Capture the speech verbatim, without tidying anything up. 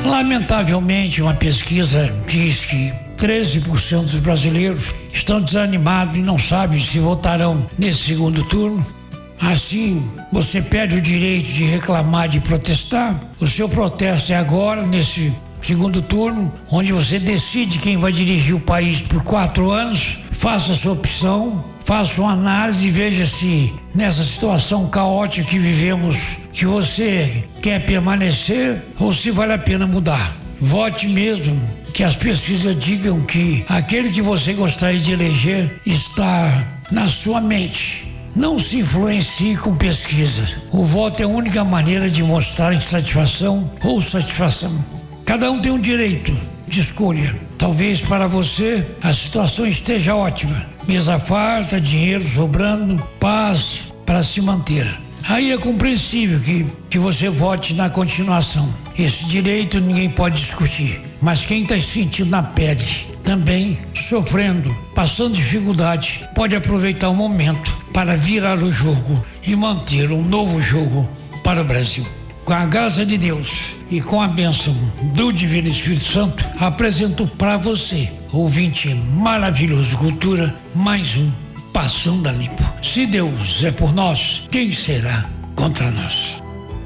Lamentavelmente, uma pesquisa diz que treze por cento dos brasileiros estão desanimados e não sabem se votarão nesse segundo turno. Assim, você perde o direito de reclamar, de protestar. O seu protesto é agora, nesse segundo turno, onde você decide quem vai dirigir o país por quatro anos. Faça a sua opção, faça uma análise e veja se nessa situação caótica que vivemos, que você quer permanecer ou se vale a pena mudar. Vote mesmo, que as pesquisas digam que aquele que você gostaria de eleger está na sua mente. Não se influencie com pesquisas. O voto é a única maneira de mostrar insatisfação ou satisfação. Cada um tem um direito de escolha. Talvez para você a situação esteja ótima. Mesa farta, dinheiro sobrando, paz para se manter. Aí é compreensível que, que você vote na continuação. Esse direito ninguém pode discutir. Mas quem está se sentindo na pele, também sofrendo, passando dificuldade, pode aproveitar o momento para virar o jogo e manter um novo jogo para o Brasil. Com a graça de Deus e com a bênção do Divino Espírito Santo, apresento para você, ouvinte maravilhoso Cultura, mais um Passando a Limpo. Se Deus é por nós, quem será contra nós?